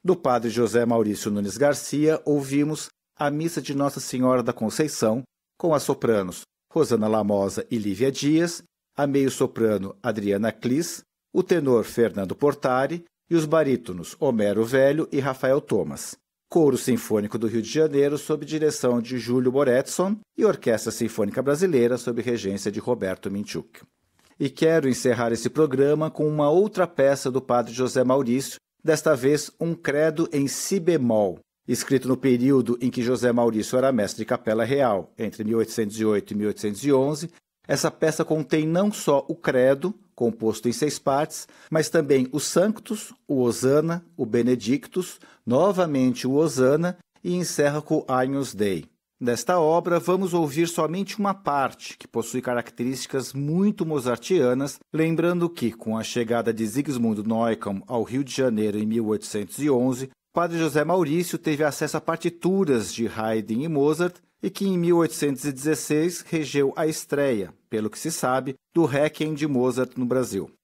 Do padre José Maurício Nunes Garcia, ouvimos a Missa de Nossa Senhora da Conceição, com as sopranos Rosana Lamosa e Lívia Dias, a meio-soprano Adriana Clis, o tenor Fernando Portari e os barítonos Homero Velho e Rafael Thomas. Coro Sinfônico do Rio de Janeiro, sob direção de Júlio Moretson, e Orquestra Sinfônica Brasileira, sob regência de Roberto Minchuk. E quero encerrar esse programa com uma outra peça do padre José Maurício, desta vez um credo em si bemol, escrito no período em que José Maurício era mestre de capela real, entre 1808 e 1811. Essa peça contém não só o credo, composto em 6 partes, mas também o Sanctus, o Hosana, o Benedictus, novamente o Hosana e encerra com o Agnus Dei. Nesta obra, vamos ouvir somente uma parte, que possui características muito mozartianas, lembrando que, com a chegada de Sigismund Neukomm ao Rio de Janeiro em 1811, padre José Maurício teve acesso a partituras de Haydn e Mozart e que em 1816 regeu a estreia, pelo que se sabe, do Requiem de Mozart no Brasil.